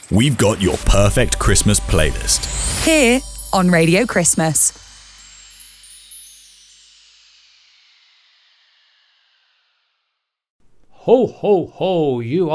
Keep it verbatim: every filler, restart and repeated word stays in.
we've got your perfect Christmas playlist. Here on Radio Christmas. Ho, ho, ho, you